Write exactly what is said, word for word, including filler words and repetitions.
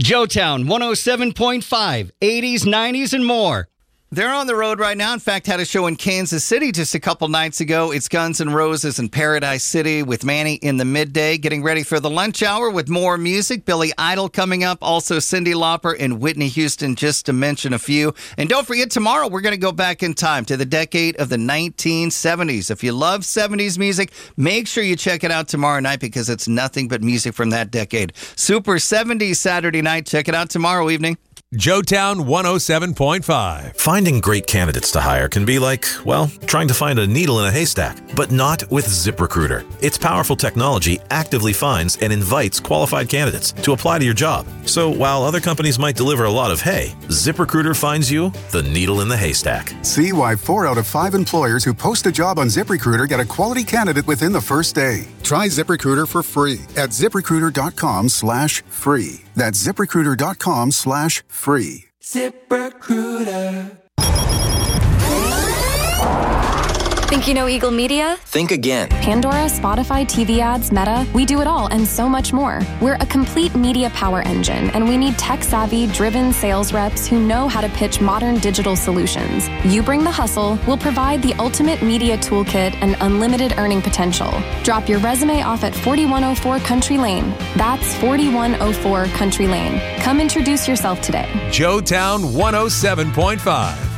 Joetown one oh seven point five, eighties, nineties, and more. They're on the road right now. In fact, had a show in Kansas City just a couple nights ago. It's Guns N' Roses in Paradise City with Manny in the midday. Getting ready for the lunch hour with more music. Billy Idol coming up. Also Cyndi Lauper and Whitney Houston, just to mention a few. And don't forget, tomorrow we're going to go back in time to the decade of the nineteen seventies. If you love seventies music, make sure you check it out tomorrow night because it's nothing but music from that decade. Super seventies Saturday night. Check it out tomorrow evening. Joetown one oh seven point five. Finding great candidates to hire can be like, well, trying to find a needle in a haystack, but not with ZipRecruiter. Its powerful technology actively finds and invites qualified candidates to apply to your job. So while other companies might deliver a lot of hay, ZipRecruiter finds you the needle in the haystack. See why four out of five employers who post a job on ZipRecruiter get a quality candidate within the first day. Try ZipRecruiter for free at ZipRecruiter.com slash free. That's ZipRecruiter.com slash free. ZipRecruiter. Think you know Eagle Media? Think again. Pandora, Spotify, T V ads, Meta. We do it all and so much more. We're a complete media power engine, and we need tech-savvy, driven sales reps who know how to pitch modern digital solutions. You bring the hustle, we'll provide the ultimate media toolkit and unlimited earning potential. Drop your resume off at forty-one oh four Country Lane. That's forty-one oh four Country Lane. Come introduce yourself today. Joetown one oh seven point five.